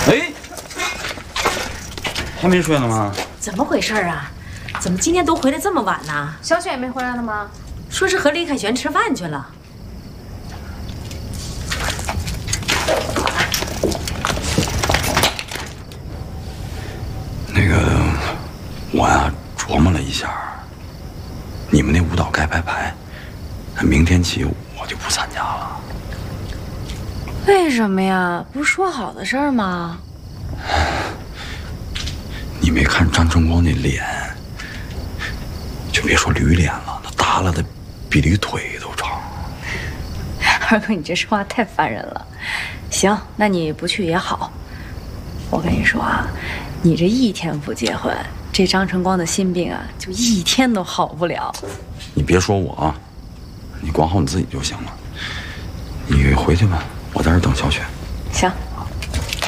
哎，还没睡呢吗？ 怎么回事啊？怎么今天都回来这么晚呢？ 小雪也没回来呢吗？ 说是和李凯旋吃饭去了。 那个，我呀琢磨了一下，你们那舞蹈该拜牌，明天起我就不参加了。 为什么呀？不是说好的事儿吗？ 你没看张晨光那脸，就别说驴脸了，那耷拉的比驴腿都长。 二哥，你这说话太烦人了。行，那你不去也好。我跟你说啊，你这一天不结婚，这张晨光的心病啊，就一天都好不了。 你别说我啊，你管好你自己就行了。你回去吧，我在这儿等小雪。 行。